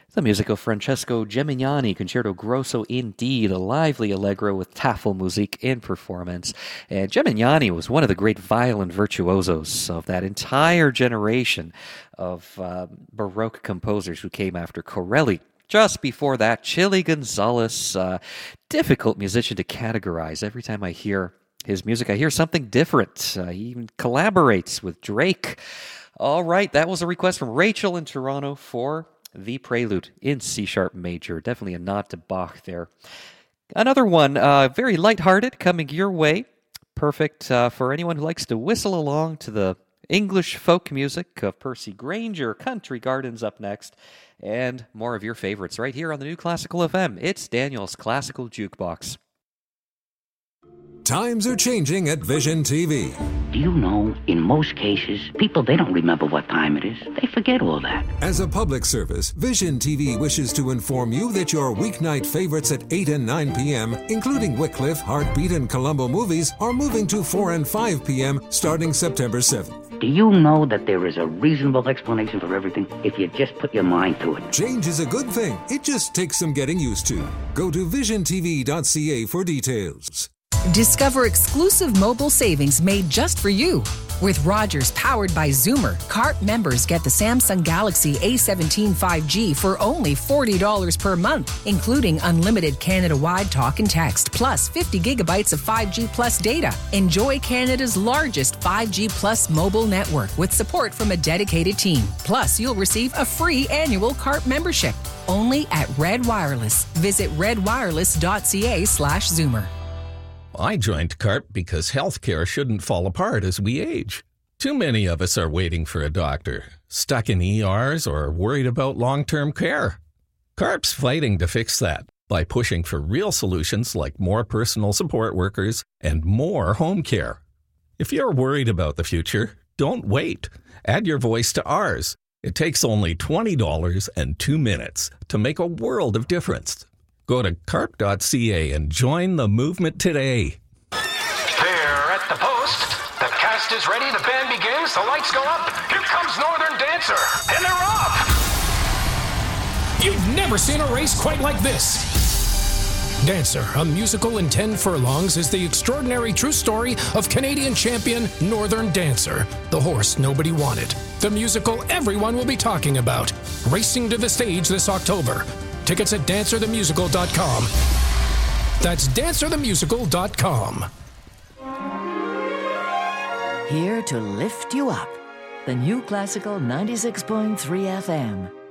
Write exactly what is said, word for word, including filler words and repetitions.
The music of Francesco Gemignani, Concerto Grosso in D, the lively allegro with Tafelmusik in performance. And Gemignani was one of the great violin virtuosos of that entire generation of uh, Baroque composers who came after Corelli. Just before that, Chili Gonzalez, uh, difficult musician to categorize. Every time I hear his music, I hear something different. Uh, he even collaborates with Drake. All right, that was a request from Rachel in Toronto for the Prelude in C-sharp major. Definitely a nod to Bach there. Another one, uh, very lighthearted, coming your way. Perfect uh, for anyone who likes to whistle along to the English folk music of Percy Granger. Country Gardens up next. And more of your favorites right here on the New Classical F M. It's Daniel's Classical Jukebox. Times are changing at Vision T V. Do you know, in most cases, people, they don't remember what time it is. They forget all that. As a public service, Vision T V wishes to inform you that your weeknight favorites at eight and nine p.m., including Wycliffe, Heartbeat, and Columbo movies, are moving to four and five p.m. starting September seventh. Do you know that there is a reasonable explanation for everything if you just put your mind to it? Change is a good thing. It just takes some getting used to. Go to vision t v dot c a for details. Discover exclusive mobile savings made just for you. With Rogers powered by Zoomer, C A R P members get the Samsung Galaxy A seventeen five G for only forty dollars per month, including unlimited Canada-wide talk and text, plus fifty gigabytes of five G plus data. Enjoy Canada's largest five G plus mobile network with support from a dedicated team. Plus, you'll receive a free annual C A R P membership. Only at Red Wireless. Visit redwireless.ca slash Zoomer. I joined C A R P because healthcare shouldn't fall apart as we age. Too many of us are waiting for a doctor, stuck in E Rs, or worried about long-term care. C A R P's fighting to fix that by pushing for real solutions like more personal support workers and more home care. If you're worried about the future, don't wait. Add your voice to ours. It takes only twenty dollars and two minutes to make a world of difference. Go to carp dot c a and join the movement today. They're at the post. The cast is ready. The band begins. The lights go up. Here comes Northern Dancer. And they're off. You've never seen a race quite like this. Dancer, a musical in ten furlongs, is the extraordinary true story of Canadian champion Northern Dancer, the horse nobody wanted. The musical everyone will be talking about. Racing to the stage this October. Tickets at dancer the musical dot com. That's dancer the musical dot com. Here to lift you up. The New Classical ninety-six point three F M.